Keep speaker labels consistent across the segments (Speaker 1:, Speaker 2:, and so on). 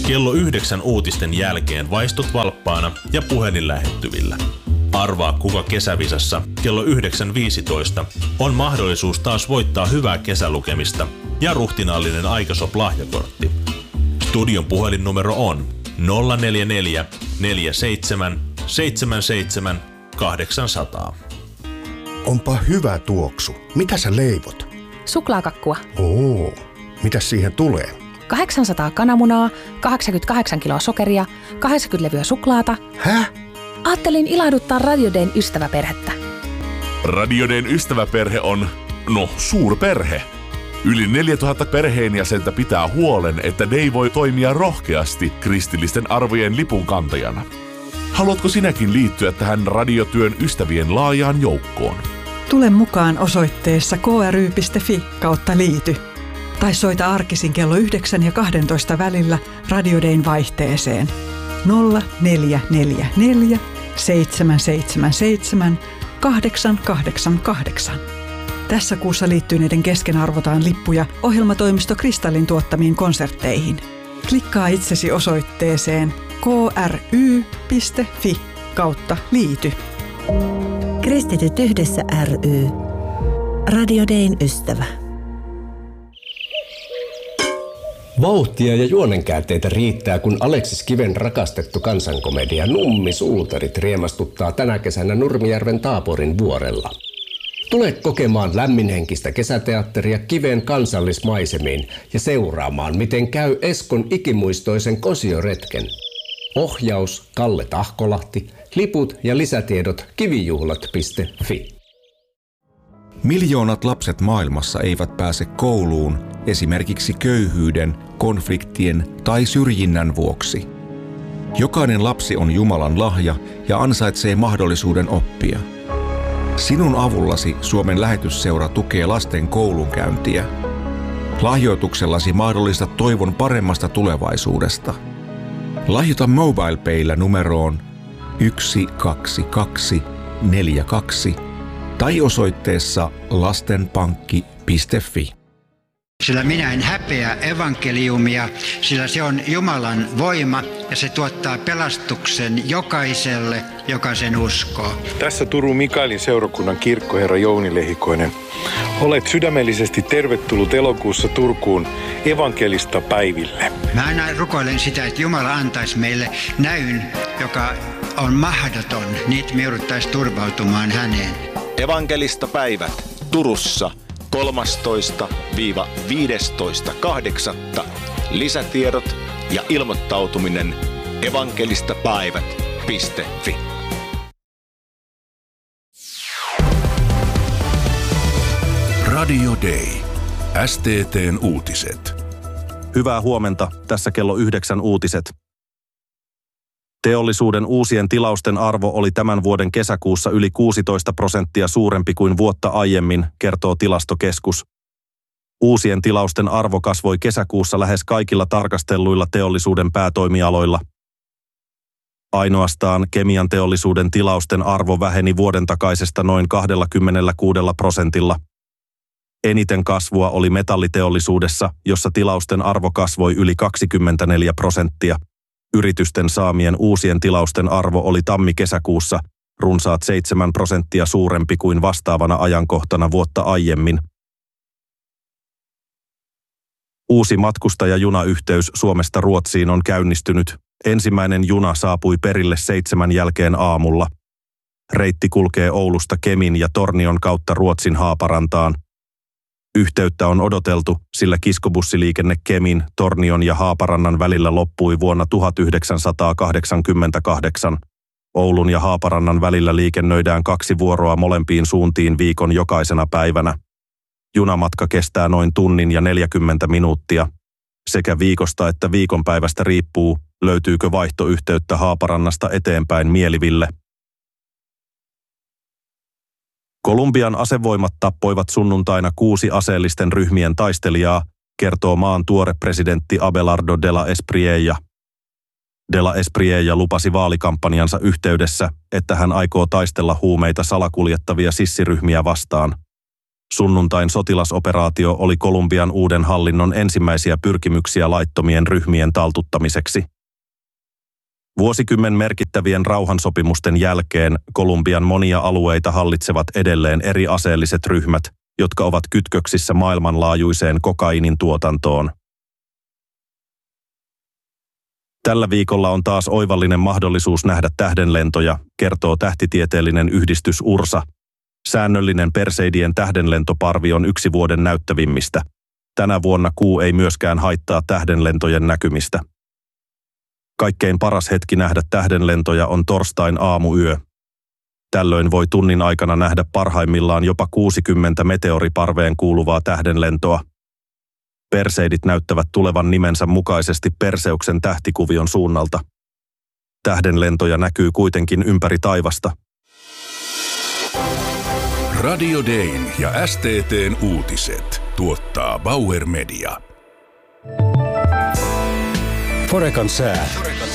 Speaker 1: Kello 9 uutisten jälkeen vaistut valppaana ja puhelin lähettyvillä. Arvaa kuka kesävisassa kello 9.15 on mahdollisuus taas voittaa hyvää kesälukemista ja ruhtinaallinen Aikasop-lahjakortti. Studion puhelinnumero on 044 47 77 800.
Speaker 2: Onpa hyvä tuoksu. Mitä sä leivot?
Speaker 3: Suklaakakkua.
Speaker 2: Oo, mitäs siihen tulee?
Speaker 3: 800 kananmunaa, 88 kiloa sokeria, 80 levyä suklaata.
Speaker 2: Häh?
Speaker 3: Ajattelin ilahduttaa Radio Dayn ystäväperhettä.
Speaker 4: Radio Dayn ystäväperhe on, suurperhe. Yli 4000 perheenjäsentä pitää huolen, että Day voi toimia rohkeasti kristillisten arvojen lipunkantajana. Haluatko sinäkin liittyä tähän radiotyön ystävien laajaan joukkoon?
Speaker 5: Tule mukaan osoitteessa kry.fi/liity. Tai soita arkisin kello 9 ja 12 välillä Radio Dayn vaihteeseen 0444 777 888. Tässä kuussa liittyneiden kesken arvotaan lippuja ohjelmatoimisto Kristallin tuottamiin konsertteihin. Klikkaa itsesi osoitteeseen kry.fi/liity.
Speaker 6: Kristityt yhdessä ry. Radio Dayn ystävä.
Speaker 7: Vauhtia ja juonenkäänteitä riittää, kun Aleksis Kiven rakastettu kansankomedia Nummi-suutarit riemastuttaa tänä kesänä Nurmijärven Taaporin vuorella. Tule kokemaan lämminhenkistä kesäteatteria Kiven kansallismaisemiin ja seuraamaan, miten käy Eskon ikimuistoisen kosioretken. Ohjaus Kalle Tahkolahti, liput ja lisätiedot kivijuhlat.fi.
Speaker 8: Miljoonat lapset maailmassa eivät pääse kouluun esimerkiksi köyhyyden, konfliktien tai syrjinnän vuoksi. Jokainen lapsi on Jumalan lahja ja ansaitsee mahdollisuuden oppia. Sinun avullasi Suomen lähetysseura tukee lasten koulunkäyntiä. Lahjoituksellasi mahdollistat toivon paremmasta tulevaisuudesta. Lahjoita MobilePayllä numeroon 12242 tai osoitteessa lastenpankki.fi.
Speaker 9: Sillä minä en häpeä evankeliumia, sillä se on Jumalan voima ja se tuottaa pelastuksen jokaiselle, joka sen uskoo.
Speaker 10: Tässä Turun Mikaelin seurakunnan kirkkoherra Jouni Lehikoinen. Olet sydämellisesti tervetullut elokuussa Turkuun evankelista päiville.
Speaker 9: Mä aina rukoilen sitä, että Jumala antaisi meille näyn, joka on mahdoton, niin että me jouduttaisiin turvautumaan häneen.
Speaker 11: Evankelista päivät Turussa 13-15.8. Lisätiedot ja ilmoittautuminen evankelistapäivät.fi.
Speaker 4: Radio Day. STT:n uutiset.
Speaker 12: Hyvää huomenta. Tässä kello 9 uutiset. Teollisuuden uusien tilausten arvo oli tämän vuoden kesäkuussa yli 16% suurempi kuin vuotta aiemmin, kertoo Tilastokeskus. Uusien tilausten arvo kasvoi kesäkuussa lähes kaikilla tarkastelluilla teollisuuden päätoimialoilla. Ainoastaan kemian teollisuuden tilausten arvo väheni vuoden takaisesta noin 26%. Eniten kasvua oli metalliteollisuudessa, jossa tilausten arvo kasvoi yli 24%. Yritysten saamien uusien tilausten arvo oli tammi-kesäkuussa runsaat 7% suurempi kuin vastaavana ajankohtana vuotta aiemmin. Uusi matkustajajunayhteys Suomesta Ruotsiin on käynnistynyt. Ensimmäinen juna saapui perille 7 jälkeen aamulla. Reitti kulkee Oulusta Kemin ja Tornion kautta Ruotsin Haaparantaan. Yhteyttä on odoteltu, sillä kiskobussiliikenne Kemin, Tornion ja Haaparannan välillä loppui vuonna 1988. Oulun ja Haaparannan välillä liikennöidään 2 vuoroa molempiin suuntiin viikon jokaisena päivänä. Junamatka kestää noin tunnin ja 40 minuuttia. Sekä viikosta että viikonpäivästä riippuu, löytyykö vaihtoyhteyttä Haaparannasta eteenpäin Mieliville. Kolumbian asevoimat tappoivat sunnuntaina 6 aseellisten ryhmien taistelijaa, kertoo maan tuore presidentti Abelardo de la Espriella. De la Espriella lupasi vaalikampanjansa yhteydessä, että hän aikoo taistella huumeita salakuljettavia sissiryhmiä vastaan. Sunnuntain sotilasoperaatio oli Kolumbian uuden hallinnon ensimmäisiä pyrkimyksiä laittomien ryhmien taltuttamiseksi. Vuosikymmen merkittävien rauhansopimusten jälkeen Kolumbian monia alueita hallitsevat edelleen eri aseelliset ryhmät, jotka ovat kytköksissä maailmanlaajuiseen kokainin tuotantoon. Tällä viikolla on taas oivallinen mahdollisuus nähdä tähdenlentoja, kertoo tähtitieteellinen yhdistys URSA. Säännöllinen Perseidien tähdenlentoparvi on yksi vuoden näyttävimmistä. Tänä vuonna kuu ei myöskään haittaa tähdenlentojen näkymistä. Kaikkein paras hetki nähdä tähdenlentoja on torstain aamuyö. Tällöin voi tunnin aikana nähdä parhaimmillaan jopa 60 meteoriparveen kuuluvaa tähdenlentoa. Perseidit näyttävät tulevan nimensä mukaisesti Perseuksen tähtikuvion suunnalta. Tähdenlentoja näkyy kuitenkin ympäri taivasta.
Speaker 13: Radio Dayn ja STT:n uutiset tuottaa Bauer Media.
Speaker 14: Forekan sää.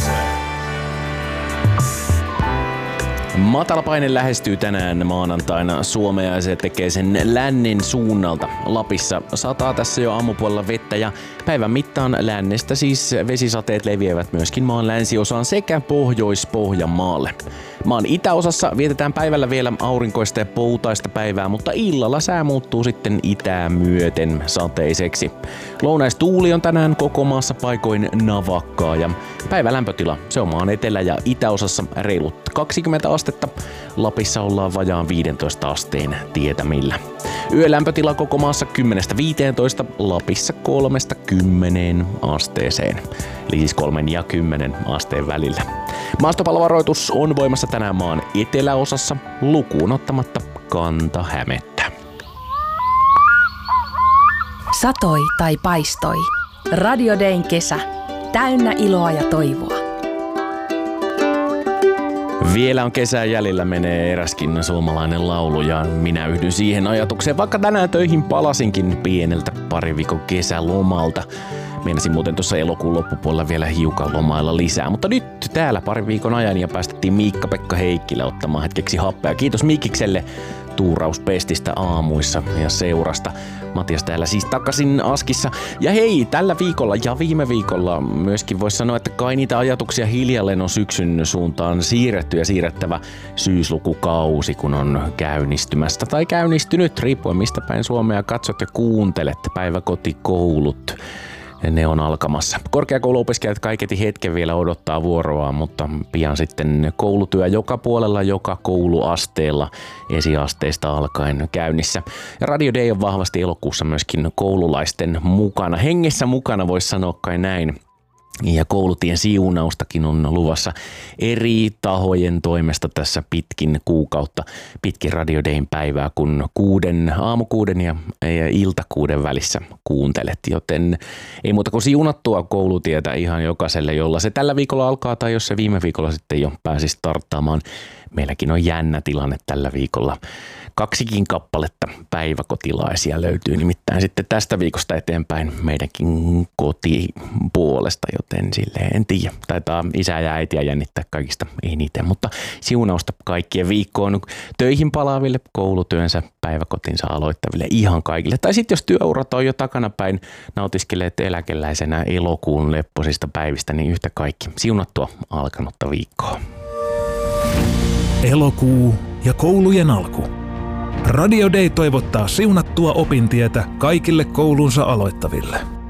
Speaker 14: Matalapaine lähestyy tänään maanantaina Suomea ja se tekee sen lännen suunnalta. Lapissa sataa tässä jo aamupuolella vettä ja päivän mittaan lännestä siis vesisateet leviävät myöskin maan länsiosaan sekä Pohjois-Pohjanmaalle. Maan itäosassa vietetään päivällä vielä aurinkoista ja poutaista päivää, mutta illalla sää muuttuu sitten itää myöten sateiseksi. Lounaistuuli on tänään koko maassa paikoin navakkaa ja päivän lämpötila se on maan etelä- ja itäosassa reilut 20 astetta. Lapissa ollaan vajaan 15 asteen tietämillä. Yölämpötila koko maassa 10-15, Lapissa 3-10 asteeseen. Eli siis 3 ja 10 asteen välillä. Maastopallovaroitus on voimassa tänään maan eteläosassa lukuun ottamatta Kanta-Hämettä.
Speaker 3: Satoi tai paistoi. Radio Dayn kesä. Täynnä iloa ja toivoa.
Speaker 14: Vielä on kesää jäljellä, menee eräskin suomalainen laulu ja minä yhdyn siihen ajatukseen, vaikka tänään töihin palasinkin pieneltä pari viikon kesälomalta. Meinasin muuten tuossa elokuun loppupuolella vielä hiukan lomailla lisää, mutta nyt täällä parin viikon ajan ja päästettiin Miikka-Pekka Heikkilä ottamaan hetkeksi happea. Kiitos Miikikselle tuurauspestistä aamuissa ja seurasta. Matias täällä siis takaisin Askissa. Ja hei, tällä viikolla ja viime viikolla myöskin voisi sanoa, että kai niitä ajatuksia hiljalleen on syksyn suuntaan siirretty ja siirrettävä syyslukukausi, kun on käynnistymästä tai käynnistynyt, riippuen mistä päin Suomea katsot ja kuuntelet, päiväkotikoulut. Ne on alkamassa. Korkeakouluopiskelijat kaiketi hetken vielä odottaa vuoroaan, mutta pian sitten koulutyö joka puolella, joka kouluasteella esiasteista alkaen käynnissä. Ja Radio Day on vahvasti elokuussa myöskin koululaisten mukana. Hengessä mukana voisi sanoa kai näin. Ja koulutien siunaustakin on luvassa eri tahojen toimesta tässä pitkin kuukautta, pitkin Radio Dayn päivää, kun aamu 6 ja ilta 6 välissä kuuntelet. Joten ei muuta kuin siunattua koulutietä ihan jokaiselle, jolla se tällä viikolla alkaa tai jos se viime viikolla sitten jo pääsi starttaamaan. Meilläkin on jännä tilanne tällä viikolla. 2 kappaletta päiväkotilaisia löytyy nimittäin sitten tästä viikosta eteenpäin meidänkin kotipuolesta, joten silleen en tiedä. Taitaa isää ja äitiä jännittää kaikista eniten, mutta siunausta kaikkien viikkoon töihin palaaville, koulutyönsä, päiväkotinsa aloittaville, ihan kaikille. Tai sitten jos työurat on jo takanapäin, nautiskelee eläkeläisenä elokuun lepposista päivistä, niin yhtä kaikki siunattua alkanutta viikkoa.
Speaker 15: Elokuu ja koulujen alku. Radio Day toivottaa siunattua opintietä kaikille koulunsa aloittaville.